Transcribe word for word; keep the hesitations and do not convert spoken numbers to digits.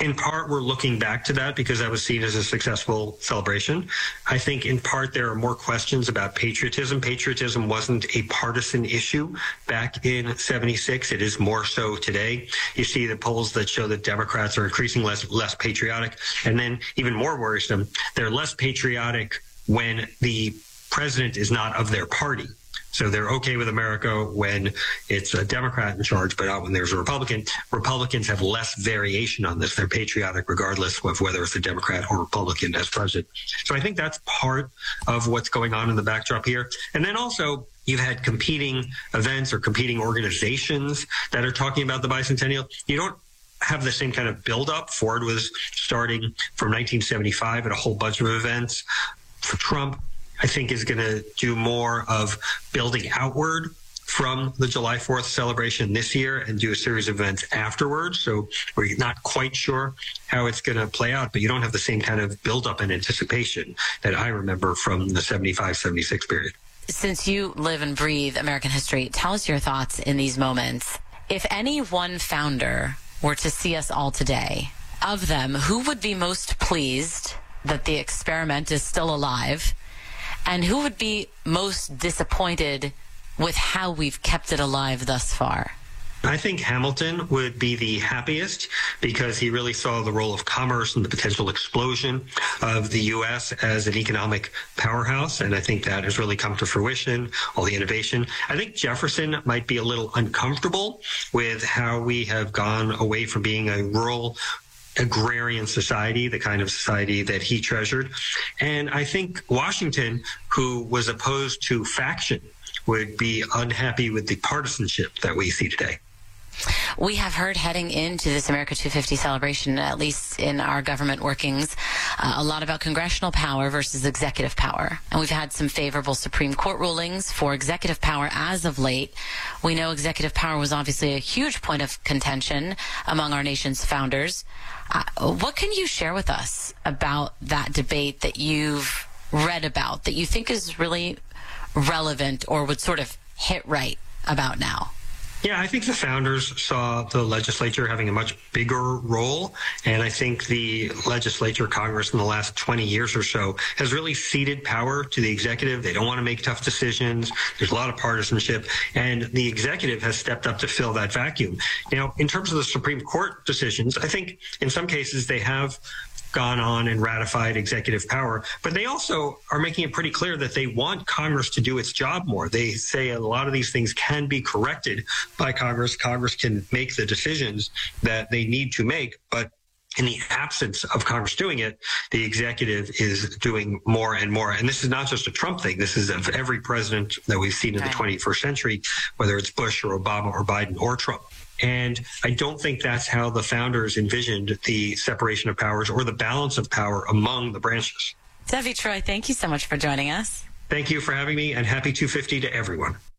In part, we're looking back to that because that was seen as a successful celebration. I think in part there are more questions about patriotism. Patriotism wasn't a partisan issue back in seventy-six. It is more so today. You see the polls that show that Democrats are increasingly less, less patriotic. And then even more worrisome, they're less patriotic when the president is not of their party. So they're okay with America when it's a Democrat in charge, but not when there's a Republican. Republicans have less variation on this. They're patriotic regardless of whether it's a Democrat or Republican as president. So I think that's part of what's going on in the backdrop here. And then also you've had competing events or competing organizations that are talking about the bicentennial. You don't have the same kind of buildup. Ford was starting from nineteen seventy-five at a whole bunch of events. For Trump, I think is going to do more of building outward from the July fourth celebration this year and do a series of events afterwards. So we're not quite sure how it's going to play out, but you don't have the same kind of buildup and anticipation that I remember from the seventy-five seventy-six period. Since you live and breathe American history, tell us your thoughts in these moments. If any one founder were to see us all today, of them, who would be most pleased that the experiment is still alive? And who would be most disappointed with how we've kept it alive thus far? I think Hamilton would be the happiest because he really saw the role of commerce and the potential explosion of the U S as an economic powerhouse. And I think that has really come to fruition, all the innovation. I think Jefferson might be a little uncomfortable with how we have gone away from being a rural agrarian society, the kind of society that he treasured. And I think Washington, who was opposed to faction, would be unhappy with the partisanship that we see today. We have heard heading into this America two fifty celebration, at least in our government workings, uh, a lot about congressional power versus executive power. And we've had some favorable Supreme Court rulings for executive power as of late. We know executive power was obviously a huge point of contention among our nation's founders. Uh, what can you share with us about that debate that you've read about that you think is really relevant or would sort of hit right about now? Yeah, I think the founders saw the legislature having a much bigger role. And I think the legislature, Congress in the last twenty years or so has really ceded power to the executive. They don't want to make tough decisions. There's a lot of partisanship. And the executive has stepped up to fill that vacuum. Now, in terms of the Supreme Court decisions, I think in some cases they have gone on and ratified executive power, but they also are making it pretty clear that they want Congress to do its job more. They say a lot of these things can be corrected by Congress. Congress can make the decisions that they need to make, but in the absence of Congress doing it, the executive is doing more and more. And this is not just a Trump thing. This is of every president that we've seen in the twenty-first century, whether it's Bush or Obama or Biden or Trump. And I don't think that's how the founders envisioned the separation of powers or the balance of power among the branches. Zevi Troy, thank you so much for joining us. Thank you for having me, and happy two fifty to everyone.